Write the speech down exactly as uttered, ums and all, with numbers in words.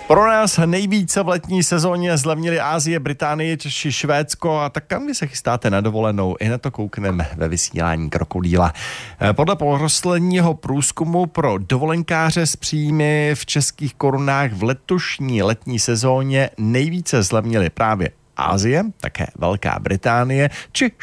Pro nás nejvíce v letní sezóně zlevnily Asie, Británie či Švédsko, a tak kam vy se chystáte na dovolenou? I na to koukneme ve vysílání Krokodýla. Podle posledního průzkumu pro dovolenkáře s příjmy v českých korunách v letošní letní sezóně nejvíce zlevnily právě Asie, také Velká Británie či